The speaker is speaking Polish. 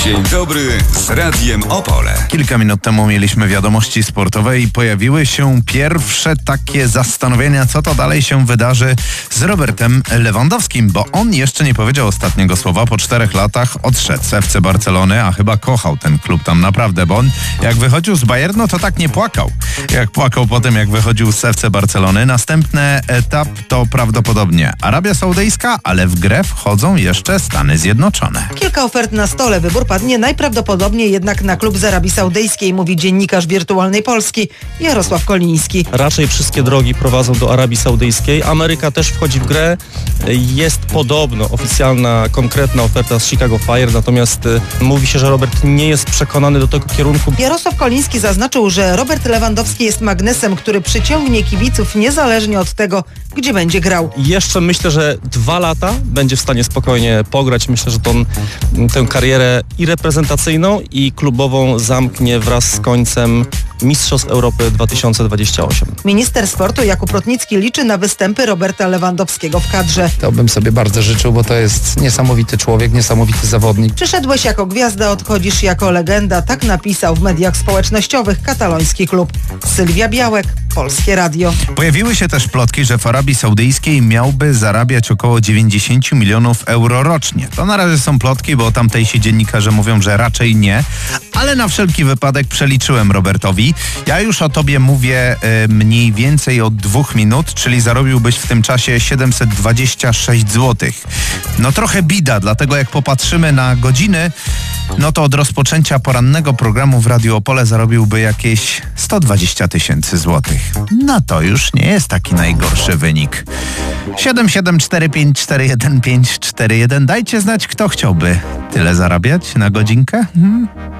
Dzień dobry z Radiem Opole. Kilka minut temu mieliśmy wiadomości sportowe i pojawiły się pierwsze takie zastanowienia, co to dalej się wydarzy z Robertem Lewandowskim, bo on jeszcze nie powiedział ostatniego słowa. Po 4 latach odszedł z FC Barcelony, a chyba kochał ten klub tam naprawdę, bo on jak wychodził z Bayernu, to tak nie płakał. Jak płakał po tym, jak wychodził z FC Barcelony. Następny etap to prawdopodobnie Arabia Saudyjska, ale w grę wchodzą jeszcze Stany Zjednoczone. Kilka ofert na stole, wybór padnie najprawdopodobniej jednak na klub z Arabii Saudyjskiej, mówi dziennikarz Wirtualnej Polski Jarosław Koliński. Raczej wszystkie drogi prowadzą do Arabii Saudyjskiej. Ameryka też wchodzi w grę. Jest podobno oficjalna, konkretna oferta z Chicago Fire, natomiast mówi się, że Robert nie jest przekonany do tego kierunku. Jarosław Koliński zaznaczył, że Robert Lewandowski jest magnesem, który przyciągnie kibiców niezależnie od tego, gdzie będzie grał. Jeszcze myślę, że 2 lata będzie w stanie spokojnie pograć. Myślę, że tę karierę i reprezentacyjną, i klubową zamknie wraz z końcem Mistrzostw Europy 2028. Minister sportu Jakub Rutnicki liczy na występy Roberta Lewandowskiego w kadrze. To bym sobie bardzo życzył, bo to jest niesamowity człowiek, niesamowity zawodnik. Przyszedłeś jako gwiazda, odchodzisz jako legenda. Tak napisał w mediach społecznościowych kataloński klub. Sylwia Białek, Polskie Radio. Pojawiły się też plotki, że w Arabii Saudyjskiej miałby zarabiać około 90 milionów euro rocznie. To na razie są plotki, bo tamtejsi dziennikarze mówią, że raczej nie, ale na wszelki wypadek przeliczyłem Robertowi. Ja już o tobie mówię mniej więcej od 2 minut, czyli zarobiłbyś w tym czasie 726 zł. No trochę bida, dlatego jak popatrzymy na godziny, no to od rozpoczęcia porannego programu w Radiu Opole zarobiłby jakieś 120 000 złotych. No to już nie jest taki najgorszy wynik. 774541541. Dajcie znać, kto chciałby tyle zarabiać na godzinkę.